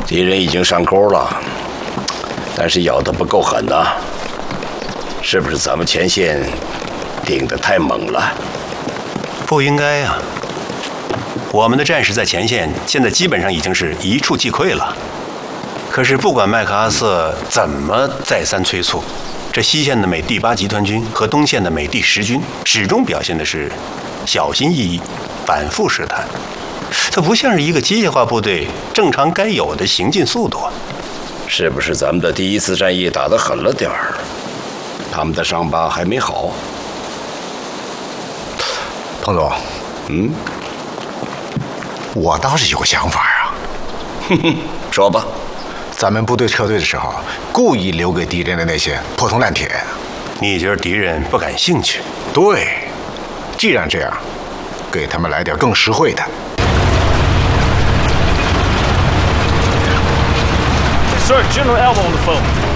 敌人已经上钩了，但是咬得不够狠呐，是不是咱们前线顶得太猛了？ 不应该呀。我们的战士在前线现在基本上已经是一触即溃了。可是不管麦克阿瑟怎么再三催促，这西线的美第8集团军和东线的美第10军始终表现的是小心翼翼，反复试探。它不像是一个机械化部队正常该有的行进速度。 是不是咱们的第一次战役打得狠了点儿？他们的伤疤还没好。 彭总，我倒是有个想法啊。 哼哼，说吧。 咱们部队撤退的时候，故意留给敌人的那些破铜烂铁， 你觉得敌人不感兴趣？ 对，既然这样，给他们来点更实惠的。 Sir, General Alva on the phone.